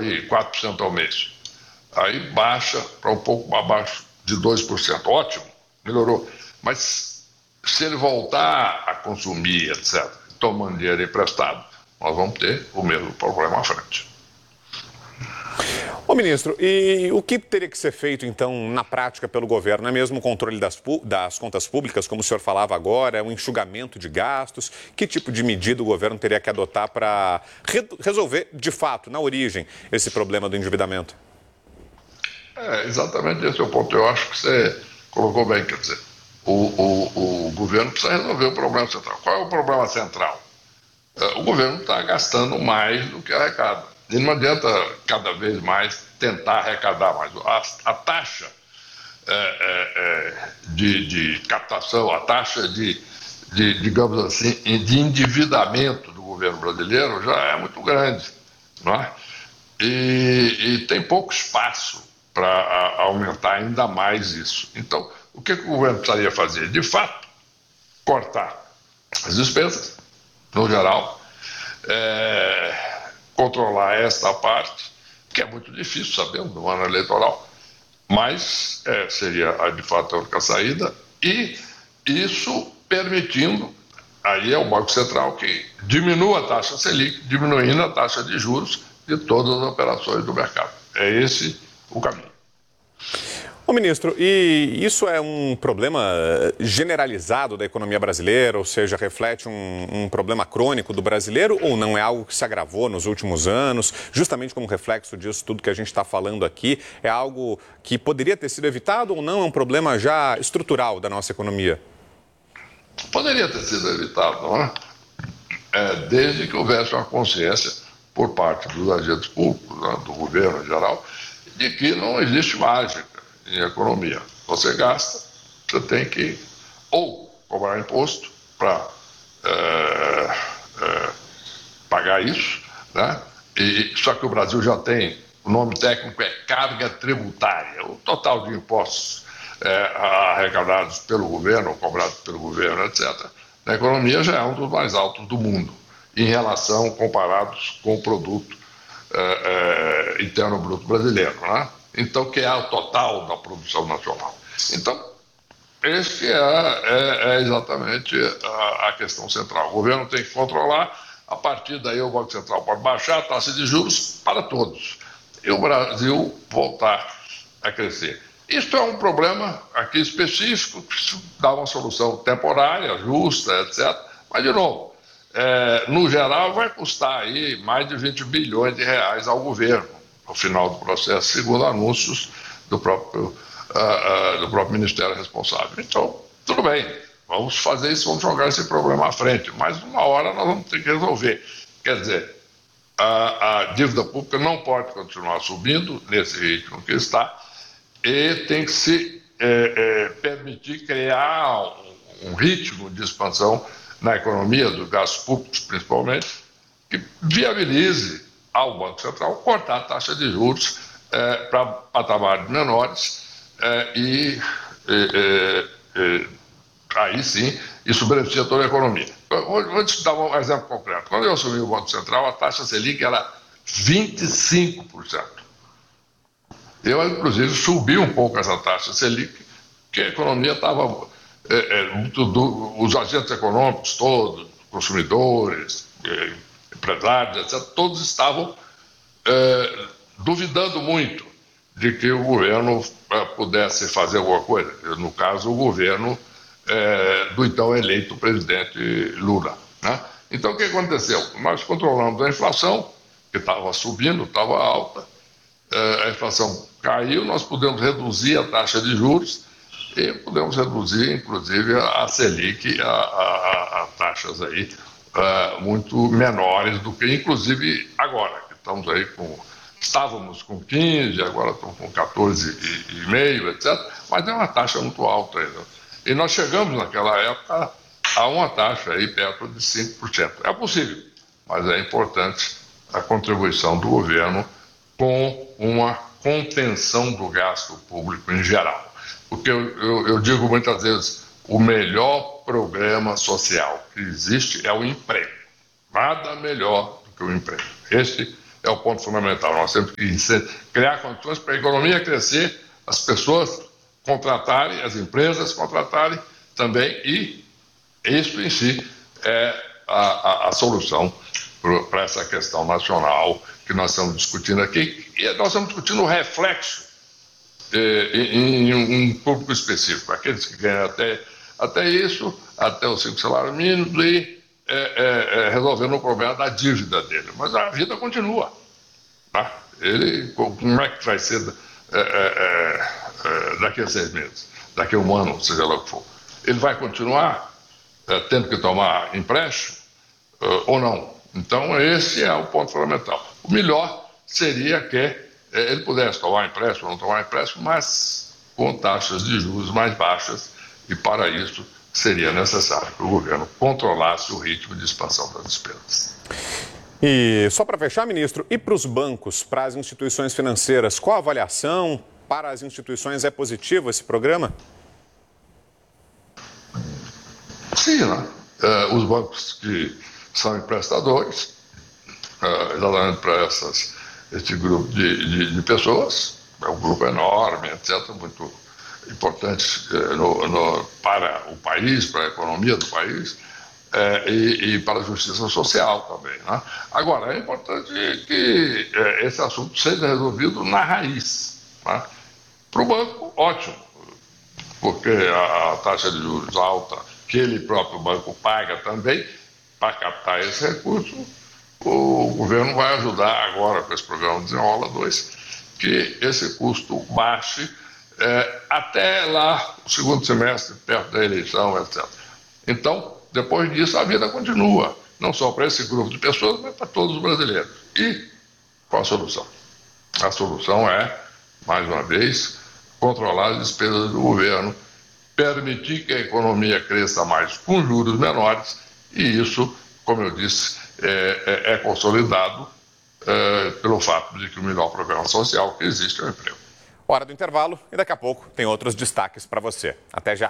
ali 4% ao mês. Aí baixa para um pouco abaixo de 2%. Ótimo, melhorou. Mas se ele voltar a consumir, etc., tomando dinheiro emprestado, nós vamos ter o mesmo problema à frente. Ô ministro, e o que teria que ser feito, então, na prática pelo governo? É mesmo o controle das contas públicas, como o senhor falava agora, um enxugamento de gastos? Que tipo de medida o governo teria que adotar para resolver, de fato, na origem, esse problema do endividamento? Exatamente esse é o ponto. Eu acho que você colocou bem, quer dizer, o governo precisa resolver o problema central. Qual é o problema central? O governo está gastando mais do que arrecada. E não adianta cada vez mais tentar arrecadar mais. A taxa de captação, a taxa digamos assim, de endividamento do governo brasileiro já é muito grande, não é? E tem pouco espaço para aumentar ainda mais isso. Então, o que o governo precisaria fazer? De fato, cortar as despesas, no geral, controlar esta parte, que é muito difícil, sabemos, no ano eleitoral, mas seria de fato a única saída, e isso permitindo, aí é o Banco Central que diminua a taxa Selic, diminuindo a taxa de juros de todas as operações do mercado. É esse o caminho. Ô ministro, e isso é um problema generalizado da economia brasileira, ou seja, reflete um problema crônico do brasileiro, ou não é algo que se agravou nos últimos anos, justamente como reflexo disso tudo que a gente está falando aqui, é algo que poderia ter sido evitado ou não é um problema já estrutural da nossa economia? Poderia ter sido evitado, não é? Desde que houvesse uma consciência por parte dos agentes públicos, né, do governo em geral, de que não existe mágica em economia. Você gasta, você tem que ou cobrar imposto para pagar isso, né? Só que o Brasil já tem, o nome técnico é carga tributária, o total de impostos arrecadados pelo governo, ou cobrados pelo governo, etc., na economia já é um dos mais altos do mundo, em relação, comparados com o produto interno bruto brasileiro, né? Então, que é o total da produção nacional. Então, esse é exatamente a questão central. O governo tem que controlar, a partir daí o Banco Central pode baixar a taxa de juros para todos. E o Brasil voltar a crescer. Isto é um problema aqui específico, que dá uma solução temporária, justa, etc. Mas, de novo, no geral vai custar aí mais de 20 bilhões de reais ao governo no final do processo, segundo anúncios do próprio Ministério responsável. Então, tudo bem, vamos fazer isso, vamos jogar esse problema à frente, mas uma hora nós vamos ter que resolver. Quer dizer, a dívida pública não pode continuar subindo nesse ritmo que está e tem que se permitir criar um ritmo de expansão na economia, dos gastos públicos principalmente, que viabilize ao Banco Central cortar a taxa de juros para patamares menores e aí sim isso beneficia toda a economia. Vou te dar um exemplo concreto. Quando eu assumi o Banco Central, a taxa Selic era 25%. Eu, inclusive, subi um pouco essa taxa Selic, porque a economia estava os agentes econômicos todos, consumidores, empresários, etc., todos estavam duvidando muito de que o governo pudesse fazer alguma coisa. No caso, o governo do então eleito presidente Lula, né? Então, o que aconteceu? Nós controlamos a inflação, que estava subindo, estava alta, a inflação caiu, nós pudemos reduzir a taxa de juros e pudemos reduzir, inclusive, a Selic a taxas aí muito menores do que, inclusive, agora, que estávamos com 15, agora estamos com 14,5, etc., mas é uma taxa muito alta ainda. E nós chegamos naquela época a uma taxa aí perto de 5%. É possível, mas é importante a contribuição do governo com uma contenção do gasto público em geral. Porque eu digo muitas vezes, o melhor programa social que existe é o emprego. Nada melhor do que o emprego. Esse é o ponto fundamental. Nós temos que criar condições para a economia crescer, as pessoas contratarem, as empresas contratarem também, e isso em si é a solução para essa questão nacional que nós estamos discutindo aqui. E nós estamos discutindo o reflexo em um público específico, aqueles que ganham até isso, até os 5 salários mínimos, e resolvendo o problema da dívida dele. Mas a vida continua. Tá? Como é que vai ser daqui a 6 meses, daqui a 1 ano, seja lá o que for? Ele vai continuar tendo que tomar empréstimo ou não? Então, esse é o ponto fundamental. O melhor seria que ele pudesse tomar empréstimo ou não tomar empréstimo, mas com taxas de juros mais baixas, e para isso seria necessário que o governo controlasse o ritmo de expansão das despesas. E só para fechar, ministro, e para os bancos, para as instituições financeiras, qual a avaliação? Para as instituições é positivo esse programa? Sim, né? Os bancos que são emprestadores, exatamente para este grupo de pessoas, é um grupo enorme, etc., muito importante para o país, para a economia do país, e para a justiça social também. Né? Agora, é importante que esse assunto seja resolvido na raiz. Né? Para o banco, ótimo, porque a taxa de juros alta que ele próprio banco paga também, para captar esse recurso, o governo vai ajudar agora com esse programa Desenrola 2, que esse custo baixe até lá o segundo semestre, perto da eleição, etc. Então, depois disso, a vida continua, não só para esse grupo de pessoas, mas para todos os brasileiros. E qual a solução? A solução é, mais uma vez, controlar as despesas do governo, permitir que a economia cresça mais com juros menores, e isso, como eu disse, é consolidado pelo fato de que o melhor programa social que existe é o emprego. Hora do intervalo e daqui a pouco tem outros destaques para você. Até já!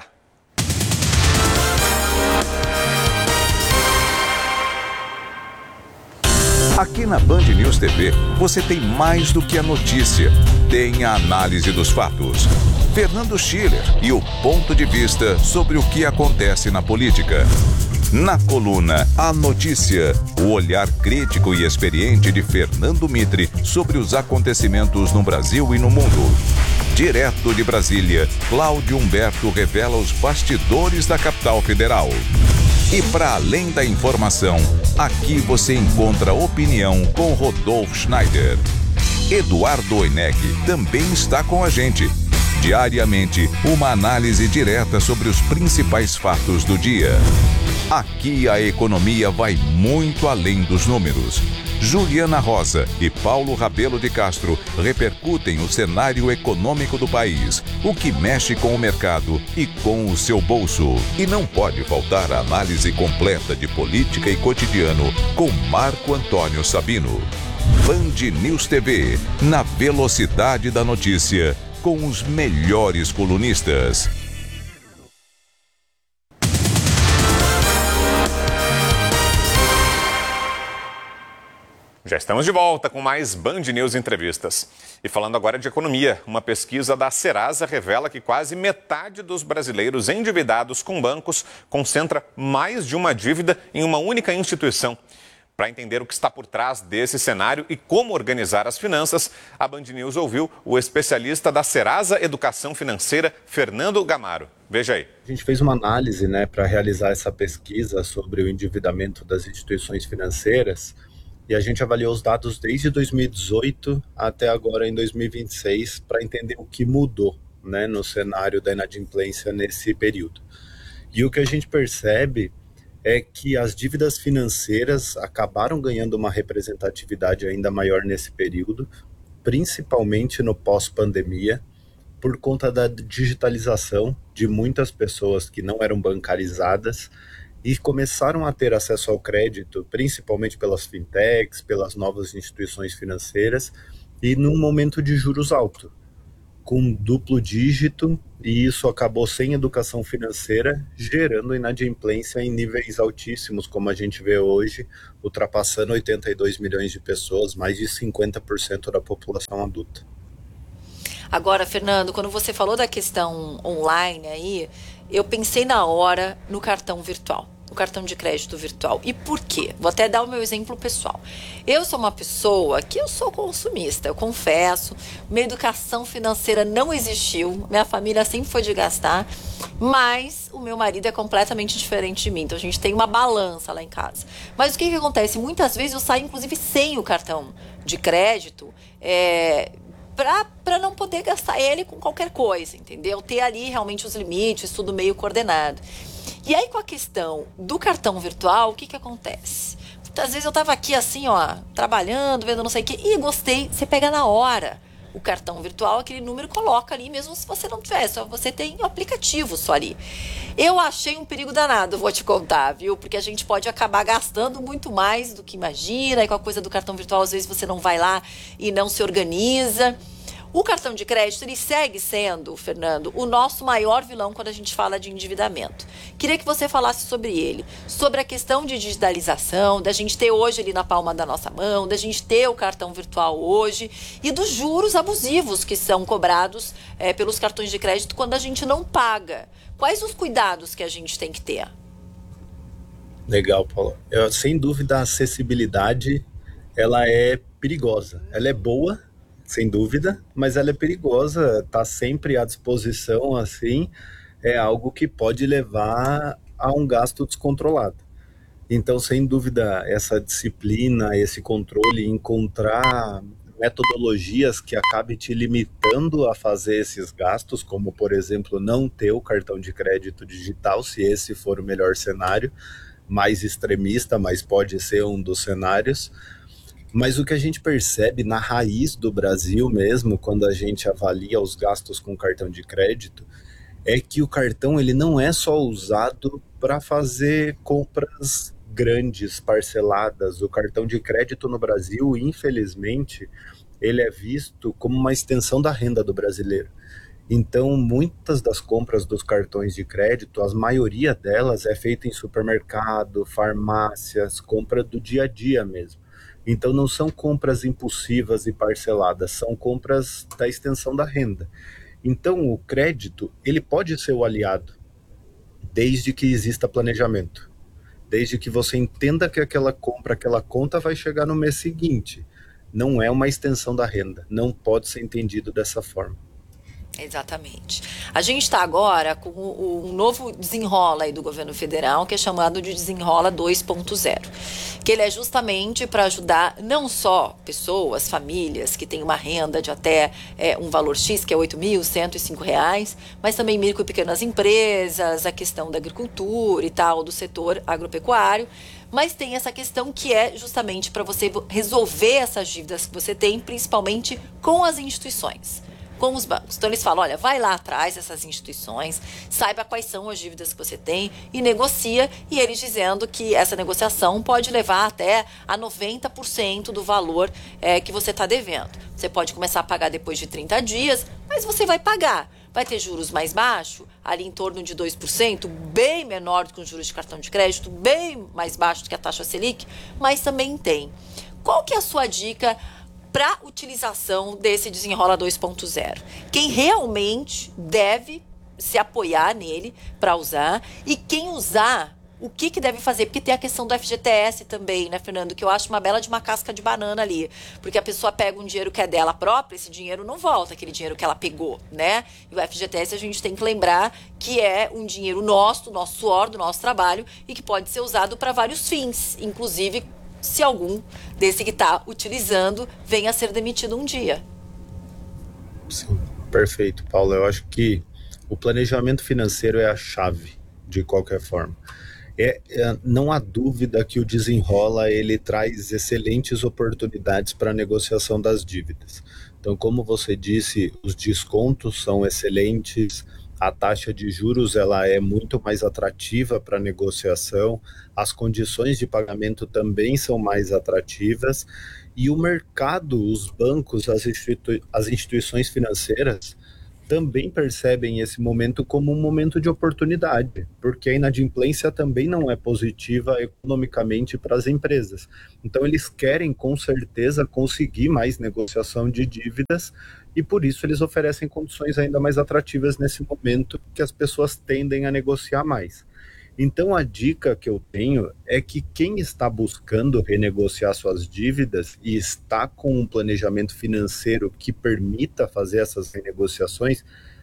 Aqui na Band News TV, você tem mais do que a notícia. Tem a análise dos fatos. Fernando Schiller e o ponto de vista sobre o que acontece na política. Na coluna A Notícia, o olhar crítico e experiente de Fernando Mitre sobre os acontecimentos no Brasil e no mundo. Direto de Brasília, Cláudio Humberto revela os bastidores da capital federal. E para além da informação, aqui você encontra opinião com Rodolfo Schneider. Eduardo Oineg também está com a gente. Diariamente, uma análise direta sobre os principais fatos do dia. Aqui a economia vai muito além dos números. Juliana Rosa e Paulo Rabelo de Castro repercutem o cenário econômico do país, o que mexe com o mercado e com o seu bolso. E não pode faltar a análise completa de política e cotidiano com Marco Antônio Sabino. Band News TV, na velocidade da notícia, com os melhores colunistas. Já estamos de volta com mais Band News Entrevistas. E falando agora de economia, uma pesquisa da Serasa revela que quase metade dos brasileiros endividados com bancos concentra mais de uma dívida em uma única instituição. Para entender o que está por trás desse cenário e como organizar as finanças, a Band News ouviu o especialista da Serasa Educação Financeira, Fernando Gamaro. Veja aí. A gente fez uma análise, para realizar essa pesquisa sobre o endividamento das instituições financeiras. E a gente avaliou os dados desde 2018 até agora em 2026 para entender o que mudou, no cenário da inadimplência nesse período. E o que a gente percebe é que as dívidas financeiras acabaram ganhando uma representatividade ainda maior nesse período, principalmente no pós-pandemia, por conta da digitalização de muitas pessoas que não eram bancarizadas e começaram a ter acesso ao crédito, principalmente pelas fintechs, pelas novas instituições financeiras, e num momento de juros altos. com duplo dígito, e isso acabou sem educação financeira, gerando inadimplência em níveis altíssimos, como a gente vê hoje, ultrapassando 82 milhões de pessoas, mais de 50% da população adulta. Agora, Fernando, quando você falou da questão online aí, eu pensei na hora no cartão virtual, no cartão de crédito virtual. E por quê? Vou até dar o meu exemplo pessoal. Eu sou uma pessoa que eu sou consumista, eu confesso, minha educação financeira não existiu, minha família sempre foi de gastar, mas o meu marido é completamente diferente de mim, então a gente tem uma balança lá em casa. Mas o que acontece? Muitas vezes eu saio, inclusive, sem o cartão de crédito, para não poder gastar ele com qualquer coisa, entendeu? Ter ali realmente os limites, tudo meio coordenado. E aí, com a questão do cartão virtual, o que acontece? Muitas vezes eu estava aqui assim, ó, trabalhando, vendo não sei o quê, e gostei, você pega na hora o cartão virtual, aquele número, coloca ali, mesmo se você não tiver, só você tem o aplicativo só ali. Eu achei um perigo danado, vou te contar, viu? Porque a gente pode acabar gastando muito mais do que imagina, e com a coisa do cartão virtual, às vezes você não vai lá e não se organiza. O cartão de crédito, ele segue sendo, Fernando, o nosso maior vilão quando a gente fala de endividamento. Queria que você falasse sobre ele, sobre a questão de digitalização, da gente ter hoje ali na palma da nossa mão, da gente ter o cartão virtual hoje e dos juros abusivos que são cobrados pelos cartões de crédito quando a gente não paga. Quais os cuidados que a gente tem que ter? Legal, Paulo. Sem dúvida, a acessibilidade, ela é perigosa. Ela é boa, sem dúvida, mas ela é perigosa, está sempre à disposição, assim, é algo que pode levar a um gasto descontrolado. Então, sem dúvida, essa disciplina, esse controle, encontrar metodologias que acabem te limitando a fazer esses gastos, como, por exemplo, não ter o cartão de crédito digital, se esse for o melhor cenário, mais extremista, mas pode ser um dos cenários. Mas o que a gente percebe na raiz do Brasil mesmo, quando a gente avalia os gastos com cartão de crédito, é que o cartão ele não é só usado para fazer compras grandes, parceladas. O cartão de crédito no Brasil, infelizmente, ele é visto como uma extensão da renda do brasileiro. Então, muitas das compras dos cartões de crédito, a maioria delas é feita em supermercado, farmácias, compra do dia a dia mesmo. Então, não são compras impulsivas e parceladas, são compras da extensão da renda. Então, o crédito, ele pode ser o aliado, desde que exista planejamento. Desde que você entenda que aquela compra, aquela conta vai chegar no mês seguinte. Não é uma extensão da renda, não pode ser entendido dessa forma. Exatamente. A gente está agora com um novo desenrola aí do governo federal, que é chamado de Desenrola 2.0, que ele é justamente para ajudar não só pessoas, famílias que têm uma renda de até um valor X, que é R$ 8.105, mas também micro e pequenas empresas, a questão da agricultura e tal, do setor agropecuário. Mas tem essa questão que é justamente para você resolver essas dívidas que você tem, principalmente com as instituições, com os bancos. Então eles falam, olha, vai lá atrás dessas instituições, saiba quais são as dívidas que você tem e negocia, e eles dizendo que essa negociação pode levar até a 90% do valor que você está devendo. Você pode começar a pagar depois de 30 dias, mas você vai pagar. Vai ter juros mais baixos, ali em torno de 2%, bem menor do que os juros de cartão de crédito, bem mais baixo do que a taxa Selic, mas também tem. Qual que é a sua dica para utilização desse Desenrola 2.0? Quem realmente deve se apoiar nele para usar e quem usar, o que deve fazer? Porque tem a questão do FGTS também, né, Fernando? Que eu acho uma bela de uma casca de banana ali. Porque a pessoa pega um dinheiro que é dela própria, esse dinheiro não volta, aquele dinheiro que ela pegou, né? E o FGTS a gente tem que lembrar que é um dinheiro nosso, do nosso suor, do nosso trabalho e que pode ser usado para vários fins, inclusive se algum desse que está utilizando venha a ser demitido um dia. Sim, perfeito, Paulo. Eu acho que o planejamento financeiro é a chave, de qualquer forma. Não há dúvida que o Desenrola ele traz excelentes oportunidades para a negociação das dívidas. Então, como você disse, os descontos são excelentes, a taxa de juros ela é muito mais atrativa para a negociação, as condições de pagamento também são mais atrativas e o mercado, os bancos, as instituições financeiras também percebem esse momento como um momento de oportunidade, porque a inadimplência também não é positiva economicamente para as empresas. Então, eles querem, com certeza, conseguir mais negociação de dívidas e, por isso, eles oferecem condições ainda mais atrativas nesse momento que as pessoas tendem a negociar mais. Então, a dica que eu tenho é que quem está buscando renegociar suas dívidas e está com um planejamento financeiro que permita fazer essas renegociações,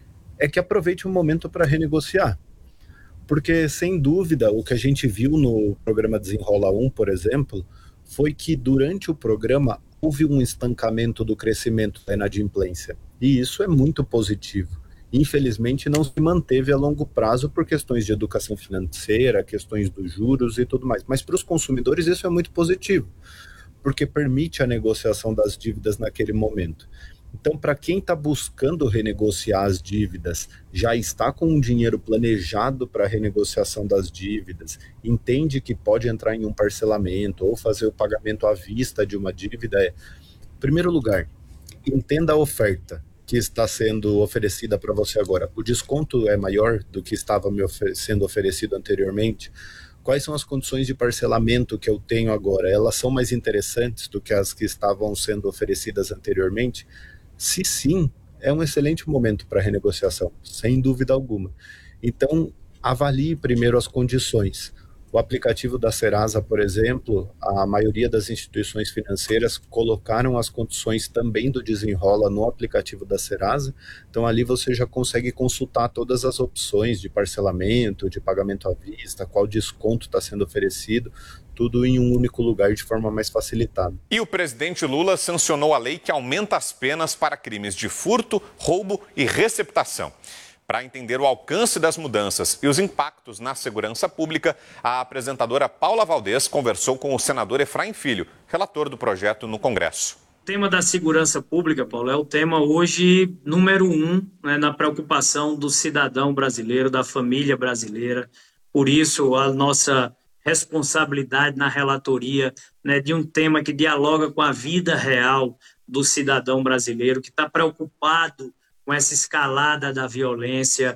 é que aproveite o momento para renegociar. Porque, sem dúvida, o que a gente viu no programa Desenrola 1, por exemplo, foi que durante o programa houve um estancamento do crescimento da inadimplência. E isso é muito positivo. Infelizmente, não se manteve a longo prazo por questões de educação financeira, questões dos juros e tudo mais. Mas para os consumidores isso é muito positivo, porque permite a negociação das dívidas naquele momento. Então, para quem está buscando renegociar as dívidas, já está com um dinheiro planejado para a renegociação das dívidas, entende que pode entrar em um parcelamento ou fazer o pagamento à vista de uma dívida, em primeiro lugar, entenda a oferta que está sendo oferecida para você agora. O desconto é maior do que estava sendo oferecido anteriormente? Quais são as condições de parcelamento que eu tenho agora? Elas são mais interessantes do que as que estavam sendo oferecidas anteriormente? Se sim, é um excelente momento para renegociação, sem dúvida alguma. Então, avalie primeiro as condições. O aplicativo da Serasa, por exemplo, a maioria das instituições financeiras colocaram as condições também do Desenrola no aplicativo da Serasa. Então, ali você já consegue consultar todas as opções de parcelamento, de pagamento à vista, qual desconto está sendo oferecido, tudo em um único lugar de forma mais facilitada. E o presidente Lula sancionou a lei que aumenta as penas para crimes de furto, roubo e receptação. Para entender o alcance das mudanças e os impactos na segurança pública, a apresentadora Paula Valdez conversou com o senador Efraim Filho, relator do projeto no Congresso. O tema da segurança pública, Paulo, é o tema hoje número 1, né, na preocupação do cidadão brasileiro, da família brasileira. Por isso, a nossa responsabilidade na relatoria, né, de um tema que dialoga com a vida real do cidadão brasileiro, que está preocupado com essa escalada da violência,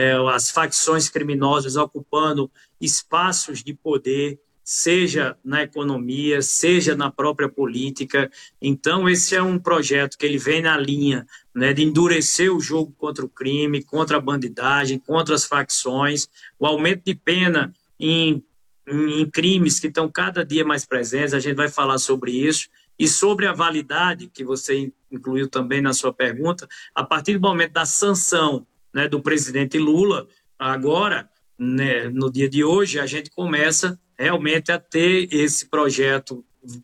as facções criminosas ocupando espaços de poder, seja na economia, seja na própria política. Então, esse é um projeto que ele vem na linha, né, de endurecer o jogo contra o crime, contra a bandidagem, contra as facções, o aumento de pena em crimes que estão cada dia mais presentes, a gente vai falar sobre isso, e sobre a validade, que você incluiu também na sua pergunta, a partir do momento da sanção, né, do presidente Lula, agora, né, no dia de hoje, a gente começa realmente a ter esse projeto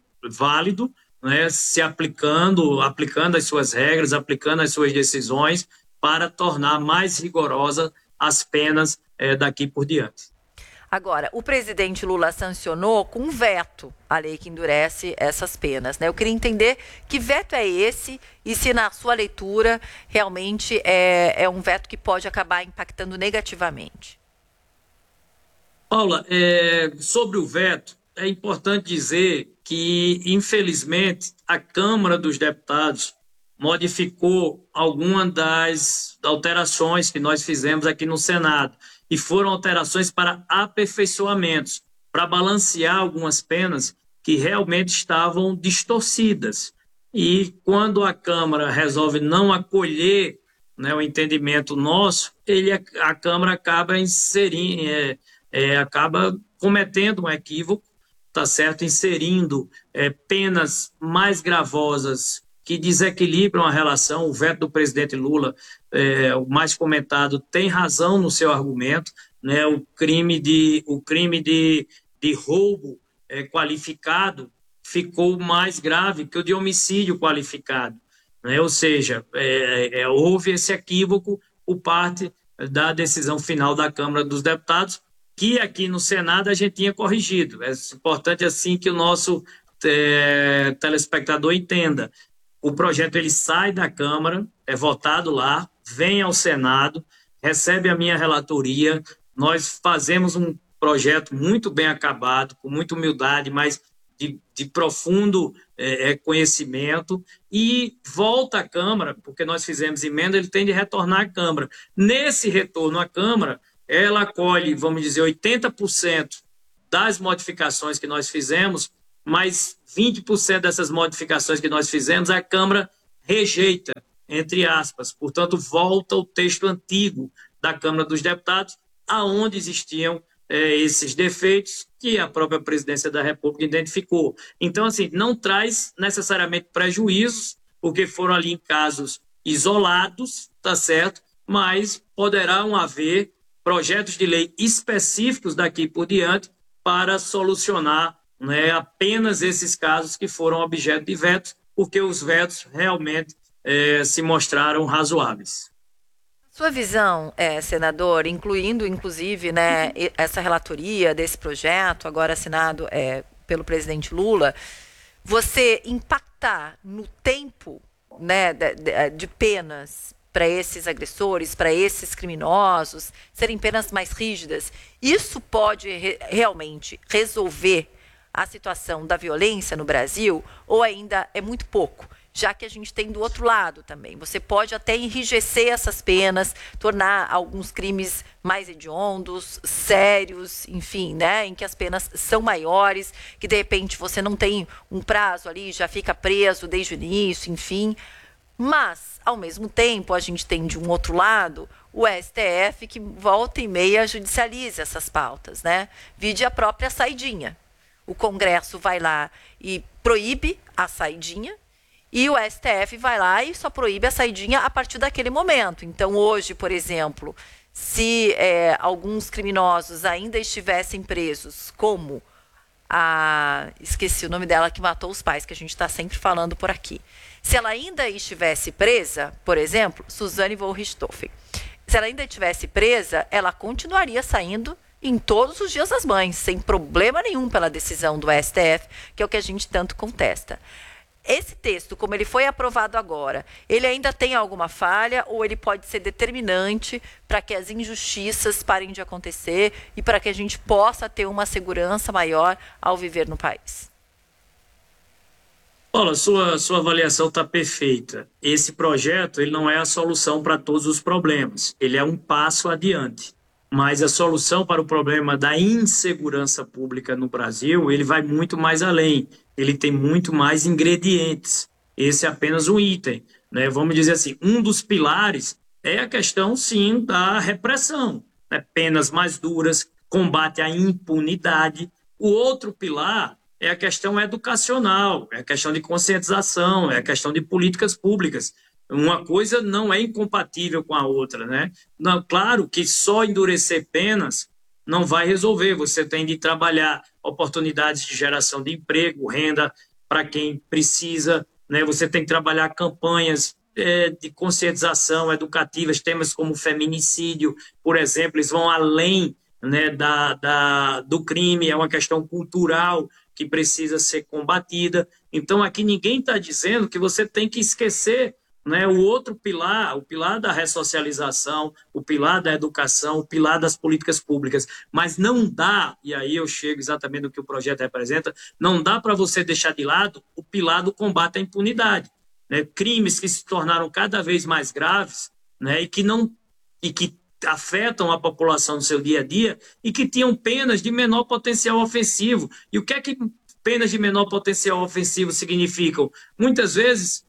válido, né, se aplicando as suas regras, aplicando as suas decisões para tornar mais rigorosa as penas daqui por diante. Agora, o presidente Lula sancionou com veto a lei que endurece essas penas, né? Eu queria entender que veto é esse e se na sua leitura realmente é um veto que pode acabar impactando negativamente. Paula, sobre o veto, é importante dizer que, infelizmente, a Câmara dos Deputados modificou algumas das alterações que nós fizemos aqui no Senado. E foram alterações para aperfeiçoamentos, para balancear algumas penas que realmente estavam distorcidas. E quando a Câmara resolve não acolher, né, o entendimento nosso, a Câmara acaba acaba cometendo um equívoco, tá certo? Inserindo penas mais gravosas que desequilibram a relação. O veto do presidente Lula, o mais comentado, tem razão no seu argumento, né? O crime de roubo qualificado ficou mais grave que o de homicídio qualificado, né? Ou seja, houve esse equívoco por parte da decisão final da Câmara dos Deputados, que aqui no Senado a gente tinha corrigido. É importante assim que o nosso telespectador entenda. O projeto ele sai da Câmara, é votado lá, vem ao Senado, recebe a minha relatoria, nós fazemos um projeto muito bem acabado, com muita humildade, mas de profundo conhecimento, e volta à Câmara, porque nós fizemos emenda, ele tem de retornar à Câmara. Nesse retorno à Câmara, ela acolhe, vamos dizer, 80% das modificações que nós fizemos, mas 20% dessas modificações que nós fizemos, a Câmara rejeita, entre aspas. Portanto, volta o texto antigo da Câmara dos Deputados, aonde existiam esses defeitos que a própria Presidência da República identificou. Então, assim, não traz necessariamente prejuízos, porque foram ali em casos isolados, tá certo? Mas poderão haver projetos de lei específicos daqui por diante para solucionar, né, apenas esses casos que foram objeto de vetos, porque os vetos realmente se mostraram razoáveis. Sua visão, senador, incluindo, inclusive, né, essa relatoria desse projeto, agora assinado pelo presidente Lula, você impactar no tempo, né, de penas para esses agressores, para esses criminosos, serem penas mais rígidas, isso pode realmente resolver a situação da violência no Brasil, ou ainda é muito pouco? Já que a gente tem do outro lado também. Você pode até enrijecer essas penas, tornar alguns crimes mais hediondos, sérios, enfim, né, em que as penas são maiores, que de repente você não tem um prazo ali, já fica preso desde o início, enfim. Mas, ao mesmo tempo, a gente tem de um outro lado o STF que volta e meia judicializa essas pautas, né? Vide a própria saidinha. O Congresso vai lá e proíbe a saidinha, e o STF vai lá e só proíbe a saidinha a partir daquele momento. Então, hoje, por exemplo, se alguns criminosos ainda estivessem presos, como esqueci o nome dela que matou os pais, que a gente está sempre falando por aqui. Se ela ainda estivesse presa, por exemplo, Suzane von Richthofen, se ela ainda estivesse presa, ela continuaria saindo em todos os dias das mães, sem problema nenhum pela decisão do STF, que é o que a gente tanto contesta. Esse texto, como ele foi aprovado agora, ele ainda tem alguma falha ou ele pode ser determinante para que as injustiças parem de acontecer e para que a gente possa ter uma segurança maior ao viver no país? Paula, sua avaliação está perfeita. Esse projeto ele não é a solução para todos os problemas, ele é um passo adiante. Mas a solução para o problema da insegurança pública no Brasil, ele vai muito mais além. Ele tem muito mais ingredientes. Esse é apenas um item, né? Vamos dizer assim, um dos pilares é a questão, sim, da repressão, né? Penas mais duras, combate à impunidade. O outro pilar é a questão educacional, é a questão de conscientização, é a questão de políticas públicas. Uma coisa não é incompatível com a outra, né? Não, claro que só endurecer penas não vai resolver. Você tem de trabalhar oportunidades de geração de emprego, renda para quem precisa, né? Você tem que trabalhar campanhas de conscientização educativas, temas como feminicídio, por exemplo, eles vão além, né, do crime, é uma questão cultural que precisa ser combatida. Então, aqui ninguém está dizendo que você tem que esquecer, né, o outro pilar, o pilar da ressocialização, o pilar da educação, o pilar das políticas públicas. Mas não dá, e aí eu chego exatamente no que o projeto representa, não dá para você deixar de lado o pilar do combate à impunidade, né? Crimes que se tornaram cada vez mais graves, né, e que afetam a população no seu dia a dia e que tinham penas de menor potencial ofensivo. E o que é que penas de menor potencial ofensivo significam? Muitas vezes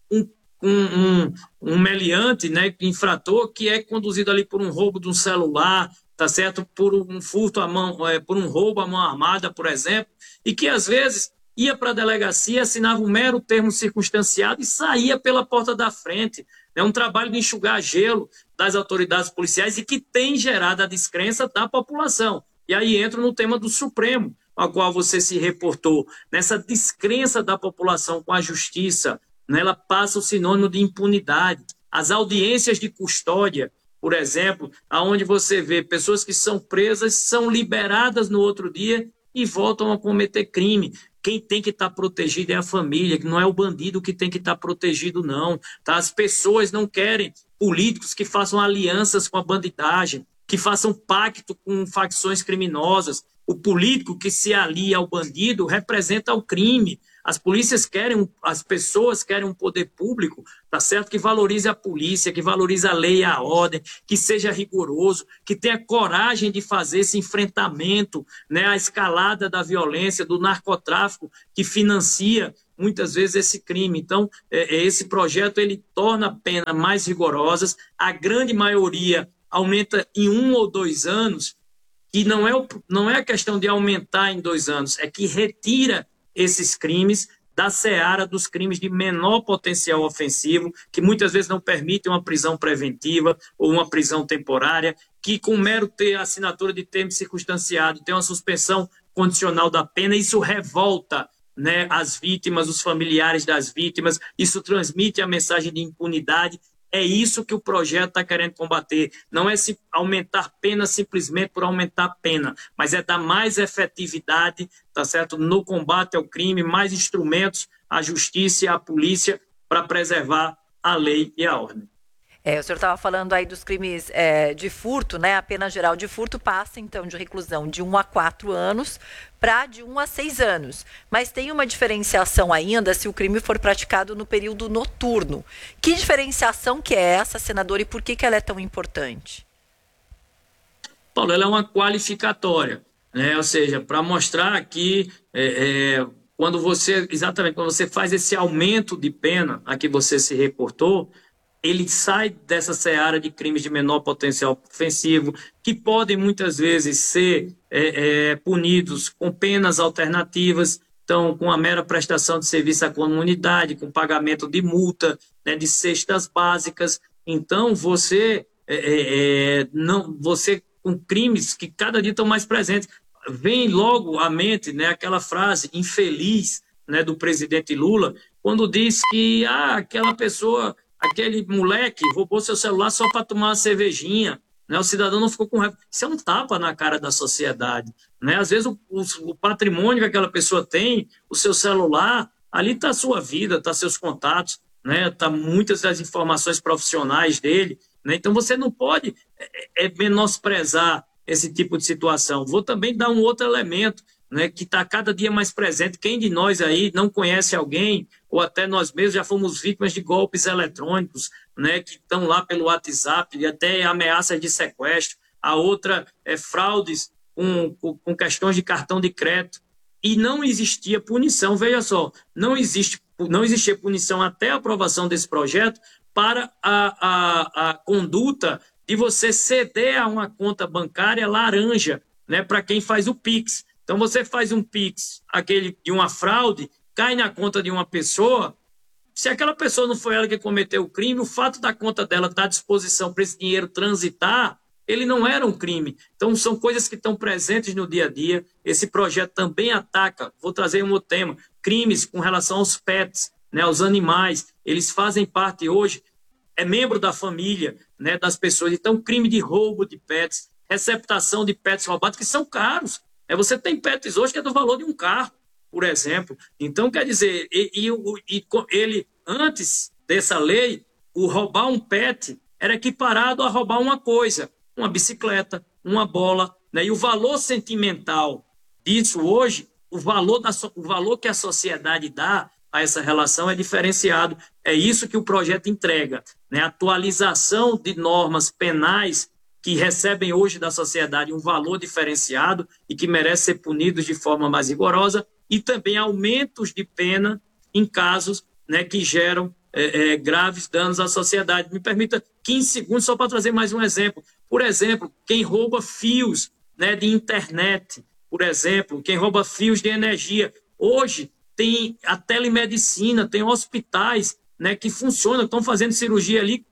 um meliante, né, infrator, que é conduzido ali por um roubo de um celular, tá certo? Por um furto à mão, por um roubo à mão armada, por exemplo, e que às vezes ia para a delegacia, assinava um mero termo circunstanciado e saía pela porta da frente. É um trabalho de enxugar gelo das autoridades policiais e que tem gerado a descrença da população. E aí entra no tema do Supremo, ao qual você se reportou. Nessa descrença da população com a justiça, ela passa o sinônimo de impunidade. As audiências de custódia, por exemplo, onde você vê pessoas que são presas, são liberadas no outro dia e voltam a cometer crime. Quem tem que estar protegido é a família, que não é o bandido que tem que estar protegido, não. Tá? As pessoas não querem políticos que façam alianças com a bandidagem, que façam pacto com facções criminosas. O político que se alia ao bandido representa o crime. As pessoas querem um poder público, tá certo? Que valorize a polícia, que valorize a lei e a ordem, que seja rigoroso, que tenha coragem de fazer esse enfrentamento, né, à escalada da violência, do narcotráfico, que financia muitas vezes esse crime. Então, esse projeto ele torna a pena mais rigorosas, a grande maioria aumenta em 1 ou 2 anos, e não é a questão de aumentar em 2 anos, é que retira esses crimes da seara dos crimes de menor potencial ofensivo, que muitas vezes não permitem uma prisão preventiva ou uma prisão temporária, que com mero ter assinatura de termo circunstanciado, tem uma suspensão condicional da pena, isso revolta, né, as vítimas, os familiares das vítimas, isso transmite a mensagem de impunidade. É isso que o projeto está querendo combater. Não é se aumentar pena simplesmente por aumentar pena, mas é dar mais efetividade, tá certo, no combate ao crime, mais instrumentos à justiça e à polícia para preservar a lei e a ordem. O senhor estava falando aí dos crimes de furto, né? A pena geral de furto passa, então, de reclusão de 1 a 4 anos para de 1 a 6 anos. Mas tem uma diferenciação ainda se o crime for praticado no período noturno. Que diferenciação que é essa, senador, e por que ela é tão importante? Paulo, ela é uma qualificatória, né? Ou seja, para mostrar que quando você faz esse aumento de pena a que você se reportou, ele sai dessa seara de crimes de menor potencial ofensivo, que podem muitas vezes ser punidos com penas alternativas, então com a mera prestação de serviço à comunidade, com pagamento de multa, né, de cestas básicas. Então você com crimes que cada dia estão mais presentes, vem logo à mente, né, aquela frase infeliz, né, do presidente Lula, quando diz que aquela pessoa, aquele moleque roubou seu celular só para tomar uma cervejinha, né? O cidadão não ficou com raiva. Isso é um tapa na cara da sociedade, né? Às vezes o patrimônio que aquela pessoa tem, o seu celular, ali está a sua vida, está seus contatos, né? Está muitas das informações profissionais dele, né? Então você não pode menosprezar esse tipo de situação. Vou também dar um outro elemento, né, que está cada dia mais presente. Quem de nós aí não conhece alguém, ou até nós mesmos já fomos vítimas de golpes eletrônicos, né, que estão lá pelo WhatsApp, e até ameaças de sequestro. A outra é fraudes com questões de cartão de crédito. E não existia punição, veja só, não existia punição até a aprovação desse projeto para a conduta de você ceder a uma conta bancária laranja, né, para quem faz o Pix. Então, você faz um Pix, aquele de uma fraude, cai na conta de uma pessoa. Se aquela pessoa não foi ela que cometeu o crime, o fato da conta dela estar à disposição para esse dinheiro transitar, ele não era um crime. Então, são coisas que estão presentes no dia a dia. Esse projeto também ataca, vou trazer um outro tema, crimes com relação aos pets, né, aos animais. Eles fazem parte hoje, é membro da família, né, das pessoas. Então, crime de roubo de pets, receptação de pets roubados, que são caros. Você tem pets hoje que é do valor de um carro, por exemplo. Então, quer dizer, ele, antes dessa lei, o roubar um pet era equiparado a roubar uma coisa, uma bicicleta, uma bola, né? E o valor sentimental disso hoje, o valor que a sociedade dá a essa relação é diferenciado. É isso que o projeto entrega, né? Atualização de normas penais que recebem hoje da sociedade um valor diferenciado e que merecem ser punidos de forma mais rigorosa, e também aumentos de pena em casos, né, que geram graves danos à sociedade. Me permita 15 segundos só para trazer mais um exemplo. Por exemplo, quem rouba fios, né, de internet, por exemplo, quem rouba fios de energia. Hoje tem a telemedicina, tem hospitais, né, que funcionam, estão fazendo cirurgia ali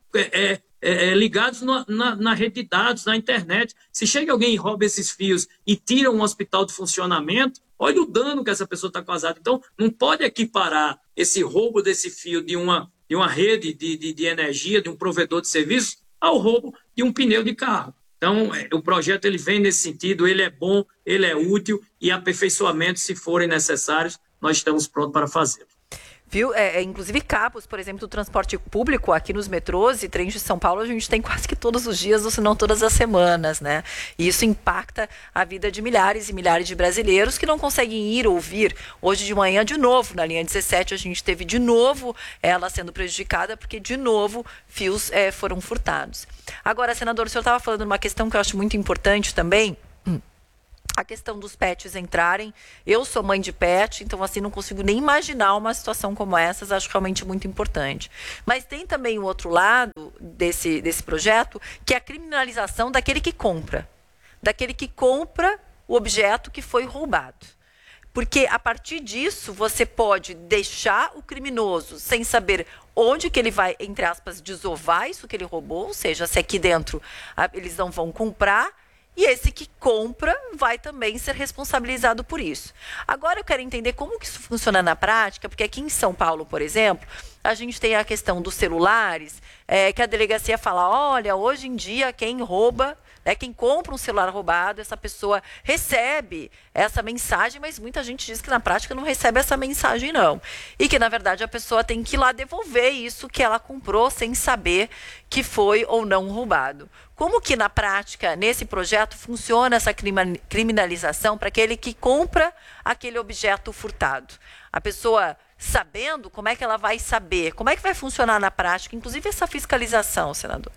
ligados na rede de dados, na internet. Se chega alguém e rouba esses fios e tira um hospital de funcionamento, olha o dano que essa pessoa está causando. Então, não pode equiparar esse roubo desse fio de uma rede de energia, de um provedor de serviços, ao roubo de um pneu de carro. Então, o projeto ele vem nesse sentido, ele é bom, ele é útil, e aperfeiçoamentos, se forem necessários, nós estamos prontos para fazer. viu? Inclusive cabos, por exemplo, do transporte público aqui nos metrôs e trens de São Paulo, a gente tem quase que todos os dias, ou se não todas as semanas, né? E isso impacta a vida de milhares e milhares de brasileiros que não conseguem ir ou vir. Hoje de manhã, de novo, na linha 17, a gente teve de novo ela sendo prejudicada, porque de novo fios foram furtados. Agora, senador, o senhor estava falando de uma questão que eu acho muito importante também, a questão dos pets entrarem. Eu sou mãe de pet, então assim não consigo nem imaginar uma situação como essa, acho realmente muito importante. Mas tem também o outro lado desse projeto, que é a criminalização daquele que compra o objeto que foi roubado. Porque a partir disso você pode deixar o criminoso sem saber onde que ele vai, entre aspas, desovar isso que ele roubou, ou seja, se aqui dentro eles não vão comprar, e esse que compra vai também ser responsabilizado por isso. Agora eu quero entender como que isso funciona na prática, porque aqui em São Paulo, por exemplo, a gente tem a questão dos celulares, que a delegacia fala, olha, hoje em dia quem rouba, quem compra um celular roubado, essa pessoa recebe essa mensagem, mas muita gente diz que na prática não recebe essa mensagem não. E que na verdade a pessoa tem que ir lá devolver isso que ela comprou sem saber que foi ou não roubado. Como que na prática, nesse projeto, funciona essa criminalização para aquele que compra aquele objeto furtado? A pessoa sabendo, como é que ela vai saber? Como é que vai funcionar na prática, inclusive essa fiscalização, senador?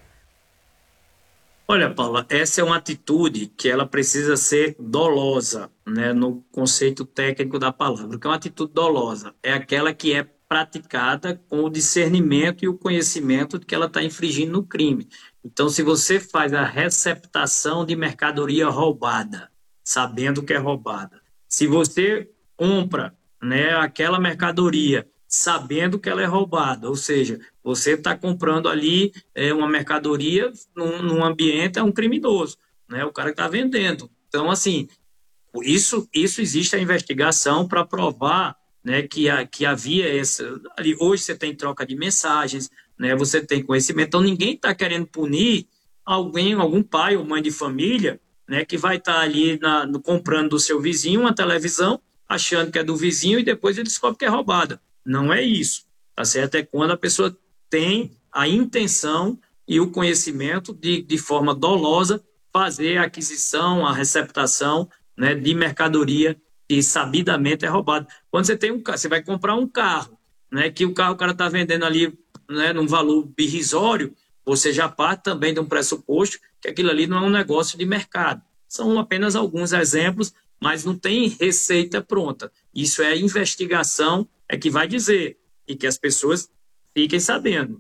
Olha, Paula, essa é uma atitude que ela precisa ser dolosa, né, no conceito técnico da palavra. O que é uma atitude dolosa? É aquela que é praticada com o discernimento e o conhecimento de que ela está infringindo no crime. Então, se você faz a receptação de mercadoria roubada, sabendo que é roubada, se você compra, né, aquela mercadoria sabendo que ela é roubada, ou seja, você está comprando ali uma mercadoria num ambiente, é um criminoso, né, o cara que está vendendo. Então, assim, isso existe a investigação para provar, né, que havia essa... Ali, hoje você tem troca de mensagens, né, você tem conhecimento, então ninguém está querendo punir algum pai ou mãe de família, né, que vai estar ali comprando do seu vizinho uma televisão, achando que é do vizinho e depois ele descobre que é roubada. Não é isso, tá certo? É quando a pessoa tem a intenção e o conhecimento de forma dolosa fazer a aquisição, a receptação, né, de mercadoria que sabidamente é roubada. Quando você vai comprar um carro, né, que o cara está vendendo ali, né, num valor irrisório, você já parte também de um pressuposto que aquilo ali não é um negócio de mercado. São apenas alguns exemplos, mas não tem receita pronta. Isso é investigação, é que vai dizer, e que as pessoas fiquem sabendo.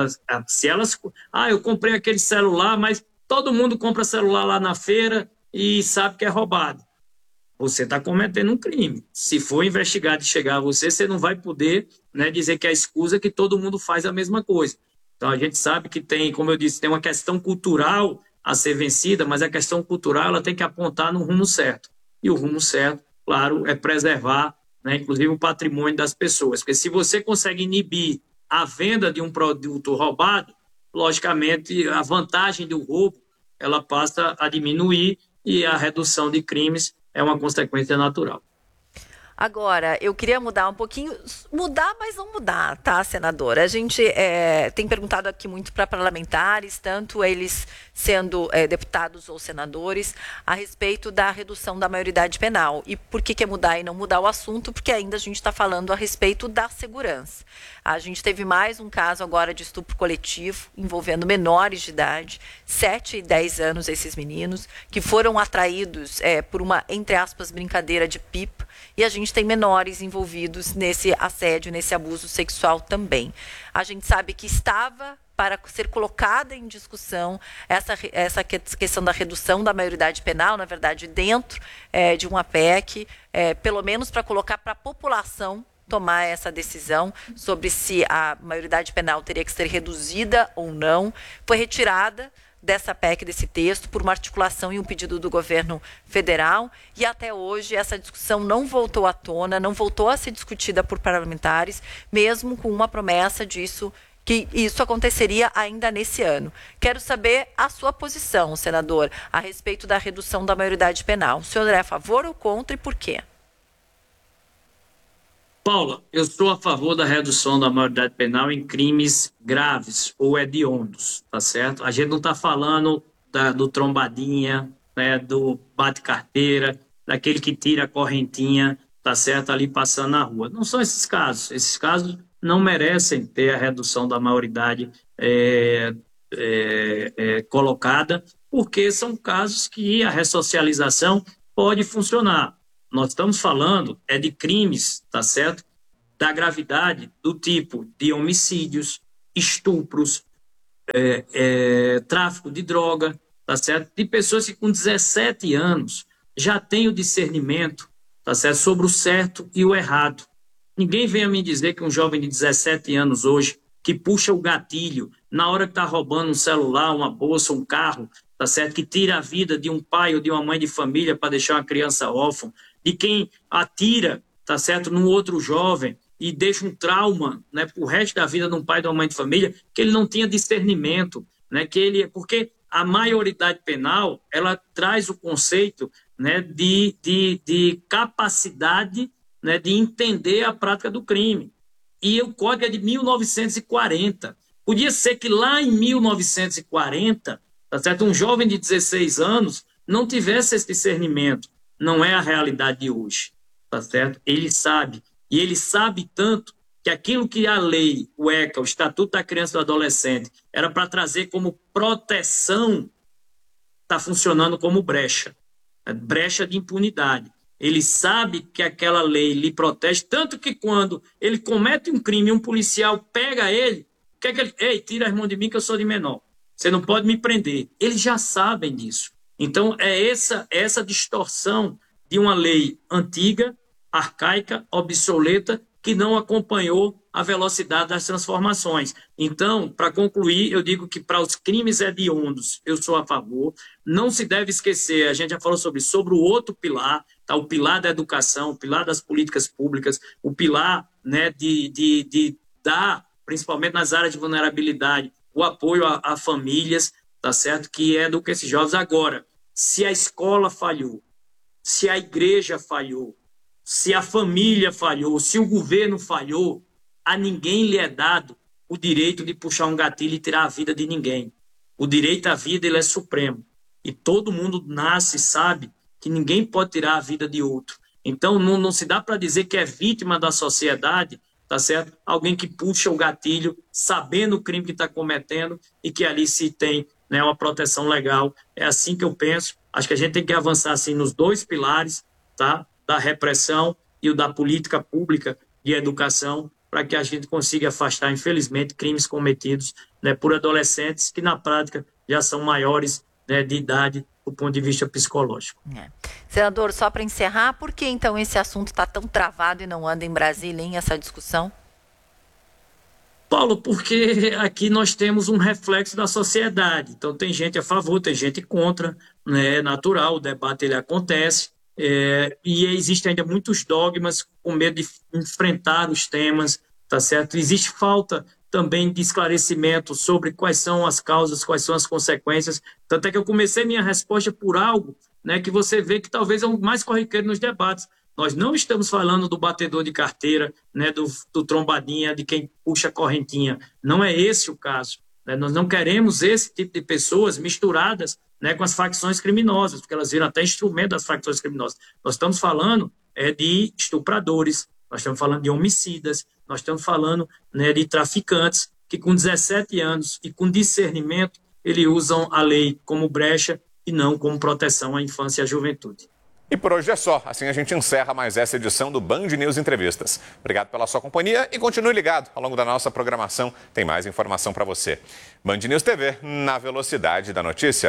Eu comprei aquele celular, mas todo mundo compra celular lá na feira e sabe que é roubado. Você está cometendo um crime. Se for investigado e chegar a você, você não vai poder, né, dizer que é escusa que todo mundo faz a mesma coisa. Então, a gente sabe que tem, como eu disse, tem uma questão cultural a ser vencida, mas a questão cultural ela tem que apontar no rumo certo. E o rumo certo, claro, é preservar, né, inclusive o patrimônio das pessoas. Porque se você consegue inibir a venda de um produto roubado, logicamente a vantagem do roubo ela passa a diminuir e a redução de crimes é uma consequência natural. Agora, eu queria mudar um pouquinho, mas não mudar, tá, senadora? A gente tem perguntado aqui muito para parlamentares, tanto eles sendo deputados ou senadores, a respeito da redução da maioridade penal. E por que é mudar e não mudar o assunto? Porque ainda a gente está falando a respeito da segurança. A gente teve mais um caso agora de estupro coletivo, envolvendo menores de idade, 7 e 10 anos esses meninos, que foram atraídos por uma, entre aspas, brincadeira de pipa, e a gente tem menores envolvidos nesse assédio, nesse abuso sexual também. A gente sabe que estava para ser colocada em discussão essa questão da redução da maioridade penal, na verdade, dentro de uma PEC, pelo menos para colocar para a população tomar essa decisão sobre se a maioridade penal teria que ser reduzida ou não. Foi retirada dessa PEC, desse texto, por uma articulação e um pedido do governo federal, e até hoje essa discussão não voltou à tona, não voltou a ser discutida por parlamentares, mesmo com uma promessa disso, que isso aconteceria ainda nesse ano. Quero saber a sua posição, senador, a respeito da redução da maioridade penal. O senhor é a favor ou contra e por quê? Paula, eu sou a favor da redução da maioridade penal em crimes graves ou hediondos, tá certo? A gente não está falando do trombadinha, né, do bate-carteira, daquele que tira a correntinha, tá certo, ali passando na rua. Não são esses casos. Esses casos não merecem ter a redução da maioridade colocada, porque são casos que a ressocialização pode funcionar. Nós estamos falando de crimes, tá certo? Da gravidade do tipo de homicídios, estupros, tráfico de droga, tá certo? De pessoas que com 17 anos já têm o discernimento, tá certo? Sobre o certo e o errado. Ninguém venha me dizer que um jovem de 17 anos hoje, que puxa o gatilho na hora que está roubando um celular, uma bolsa, um carro, tá certo? Que tira a vida de um pai ou de uma mãe de família para deixar uma criança órfã, de quem atira, tá certo, num outro jovem e deixa um trauma, né, pro resto da vida de um pai ou de uma mãe de família, que ele não tinha discernimento, né, porque a maioridade penal, ela traz o conceito, né, de capacidade, né, de entender a prática do crime. E o código é de 1940. Podia ser que lá em 1940, tá certo, um jovem de 16 anos não tivesse esse discernimento. Não é a realidade de hoje, tá certo? Ele sabe, e ele sabe tanto que aquilo que a lei, o ECA, o Estatuto da Criança e do Adolescente, era para trazer como proteção, está funcionando como brecha, brecha de impunidade. Ele sabe que aquela lei lhe protege, tanto que quando ele comete um crime, um policial pega ele, o que é que ele... Ei, tira as mãos de mim que eu sou de menor. Você não pode me prender. Eles já sabem disso. Então, é essa distorção de uma lei antiga, arcaica, obsoleta, que não acompanhou a velocidade das transformações. Então, para concluir, eu digo que para os crimes hediondos, eu sou a favor. Não se deve esquecer, a gente já falou sobre o outro pilar, tá? O pilar da educação, o pilar das políticas públicas, o pilar, né, de dar, principalmente nas áreas de vulnerabilidade, o apoio a famílias, tá certo? Que educa esses jovens. Agora, se a escola falhou, se a igreja falhou, se a família falhou, se o governo falhou, a ninguém lhe é dado o direito de puxar um gatilho e tirar a vida de ninguém. O direito à vida, ele é supremo. E todo mundo nasce e sabe que ninguém pode tirar a vida de outro. Então, não se dá para dizer que é vítima da sociedade, tá certo? Alguém que puxa o gatilho, sabendo o crime que está cometendo e que ali se tem, né, uma proteção legal. É assim que eu penso. Acho que a gente tem que avançar assim, nos dois pilares, tá? Da repressão e o da política pública de educação, para que a gente consiga afastar, infelizmente, crimes cometidos, né, por adolescentes que, na prática, já são maiores, né, de idade do ponto de vista psicológico. Senador, só para encerrar, por que então esse assunto está tão travado e não anda em Brasília, em essa discussão? Paulo, porque aqui nós temos um reflexo da sociedade. Então, tem gente a favor, tem gente contra, né? É natural, o debate ele acontece, e existem ainda muitos dogmas com medo de enfrentar os temas, tá certo? Existe falta também de esclarecimento sobre quais são as causas, quais são as consequências. Tanto é que eu comecei minha resposta por algo, né, que você vê que talvez é o mais corriqueiro nos debates. Nós não estamos falando do batedor de carteira, né, do trombadinha, de quem puxa a correntinha. Não é esse o caso, né? Nós não queremos esse tipo de pessoas misturadas, né, com as facções criminosas, porque elas viram até instrumento das facções criminosas. Nós estamos falando de estupradores, nós estamos falando de homicidas, nós estamos falando, né, de traficantes que com 17 anos e com discernimento, eles usam a lei como brecha e não como proteção à infância e à juventude. E por hoje é só. Assim a gente encerra mais essa edição do Band News Entrevistas. Obrigado pela sua companhia e continue ligado. Ao longo da nossa programação tem mais informação para você. Band News TV, na velocidade da notícia.